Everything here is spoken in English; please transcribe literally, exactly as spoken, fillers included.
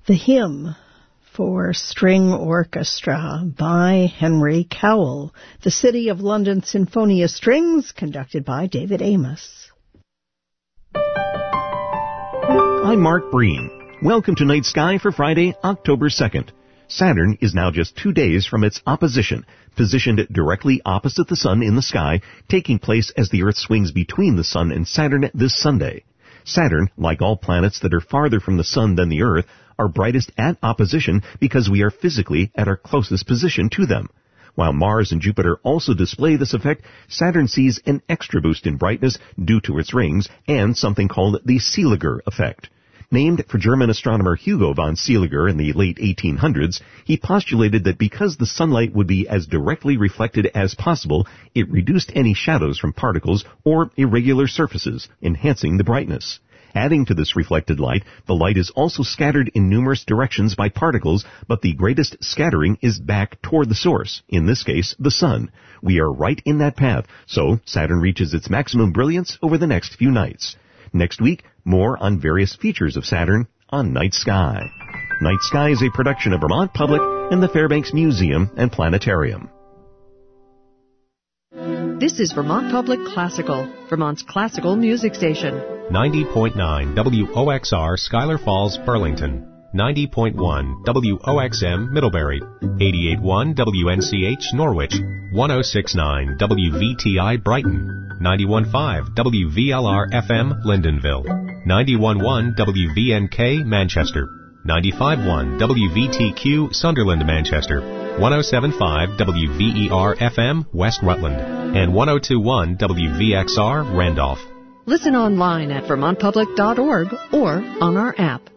The Hymn for String Orchestra by Henry Cowell. The City of London Sinfonia Strings, conducted by David Amos. I'm Mark Breen. Welcome to Night Sky for Friday, October second. Saturn is now just two days from its opposition, positioned directly opposite the Sun in the sky, taking place as the Earth swings between the Sun and Saturn this Sunday. Saturn, like all planets that are farther from the Sun than the Earth, are brightest at opposition because we are physically at our closest position to them. While Mars and Jupiter also display this effect, Saturn sees an extra boost in brightness due to its rings and something called the Seeliger effect. Named for German astronomer Hugo von Seeliger in the late eighteen hundreds, he postulated that because the sunlight would be as directly reflected as possible, it reduced any shadows from particles or irregular surfaces, enhancing the brightness. Adding to this reflected light, the light is also scattered in numerous directions by particles, but the greatest scattering is back toward the source, in this case, the Sun. We are right in that path, so Saturn reaches its maximum brilliance over the next few nights. Next week, more on various features of Saturn on Night Sky. Night Sky is a production of Vermont Public and the Fairbanks Museum and Planetarium. This is Vermont Public Classical, Vermont's classical music station. ninety point nine W O X R Schuyler Falls, Burlington. ninety point one W O X M Middlebury. eighty-eight point one W N C H Norwich. one oh six point nine W V T I Brighton. ninety-one point five W V L R F M Lyndonville. ninety-one point one W V N K Manchester. ninety-five point one W V T Q Sunderland, Manchester. one oh seven point five W V E R F M West Rutland. And one oh two point one W V X R Randolph. Listen online at vermont public dot org or on our app.